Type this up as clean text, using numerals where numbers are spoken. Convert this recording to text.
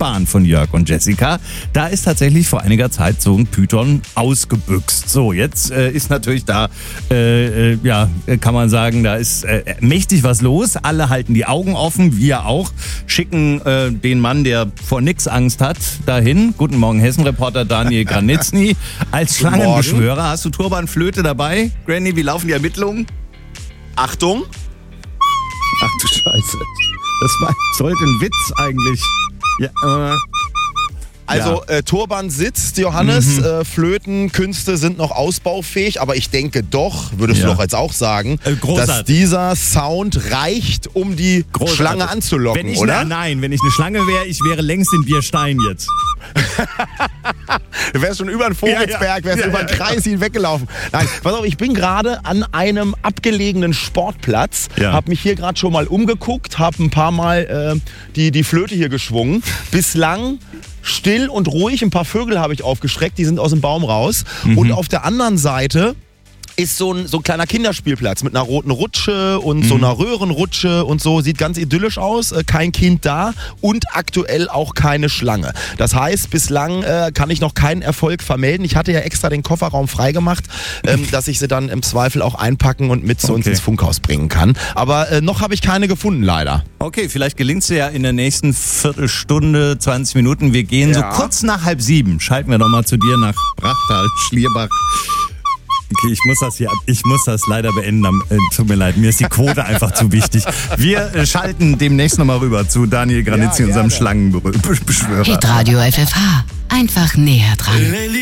Spahn von Jörg und Jessica. Da ist tatsächlich vor einiger Zeit so ein Python ausgebüxt. So, jetzt ist natürlich da, kann man sagen, da ist mächtig was los. Alle halten die Augen offen, wir auch. Schicken den Mann, der vor nix Angst hat, dahin. Guten Morgen, Hessen-Reporter Daniel Granitzny. Als Schlangenbeschwörer, hast du Turbanflöte dabei? Granny, wie laufen die Ermittlungen? Achtung. Ach du Scheiße. Sollte ein Witz eigentlich. Ja, Also Turban sitzt, Johannes, Flötenkünste sind noch ausbaufähig, aber ich denke doch, würdest du doch jetzt auch sagen, dass dieser Sound reicht, um die Schlange anzulocken, oder? Nein, wenn ich eine Schlange wäre, ich wäre längst in Bierstein jetzt. Du wärst schon über den Vogelsberg, wärst über den Kreis hinweggelaufen. Nein, pass auf, ich bin gerade an einem abgelegenen Sportplatz, hab mich hier gerade schon mal umgeguckt, hab ein paar Mal die Flöte hier geschwungen. Bislang still und ruhig, ein paar Vögel habe ich aufgeschreckt, die sind aus dem Baum raus. Und auf der anderen Seite ist so ein kleiner Kinderspielplatz mit einer roten Rutsche und so einer Röhrenrutsche und so. Sieht ganz idyllisch aus, kein Kind da und aktuell auch keine Schlange. Das heißt, bislang kann ich noch keinen Erfolg vermelden. Ich hatte ja extra den Kofferraum freigemacht, dass ich sie dann im Zweifel auch einpacken und mit zu uns ins Funkhaus bringen kann. Aber noch habe ich keine gefunden, leider. Okay, vielleicht gelingt es ja in der nächsten Viertelstunde, 20 Minuten. Wir gehen so kurz nach 6:30. Schalten wir nochmal zu dir nach Brachtal, Schlierbach. Okay, ich muss das leider beenden. Tut mir leid, mir ist die Quote einfach zu wichtig. Wir schalten demnächst nochmal rüber zu Daniel Granitzny, unserem Schlangenbeschwörer. Hitradio FFH. Einfach näher dran.